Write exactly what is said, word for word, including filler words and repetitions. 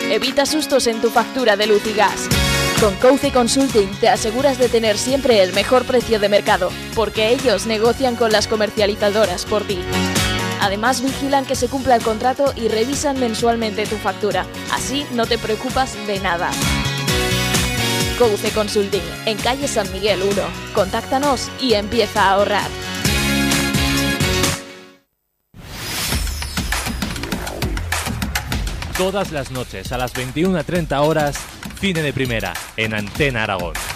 Evita sustos en tu factura de luz y gas. Con Couce Consulting te aseguras de tener siempre el mejor precio de mercado, porque ellos negocian con las comercializadoras por ti. Además, vigilan que se cumpla el contrato y revisan mensualmente tu factura. Así no te preocupas de nada. Couce Consulting, en calle San Miguel uno. Contáctanos y empieza a ahorrar. Todas las noches a las veintiuna treinta horas, Cine de Primera, en Antena Aragón.